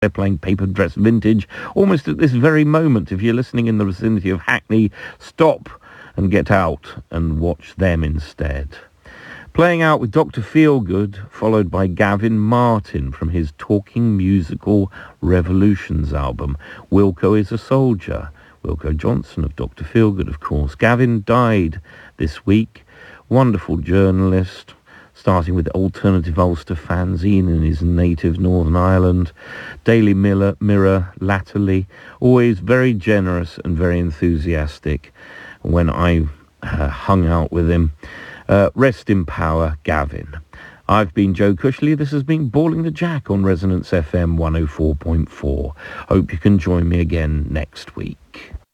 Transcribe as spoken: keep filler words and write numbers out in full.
They're playing Paper Dress Vintage almost at this very moment. If you're listening in the vicinity of Hackney, stop and get out and watch them instead. Playing out with Doctor Feelgood, followed by Gavin Martin from his Talking Musical Revolutions album. Wilco is a Soldier. Wilco Johnson of Doctor Feelgood, of course. Gavin died this week. Wonderful journalist, starting with Alternative Ulster fanzine in his native Northern Ireland, Daily Mirror, Mirror latterly, always very generous and very enthusiastic when I uh, hung out with him. Uh, rest in power, Gavin. I've been Joe Cushley. This has been Balling the Jack on Resonance F M one oh four point four. Hope you can join me again next week.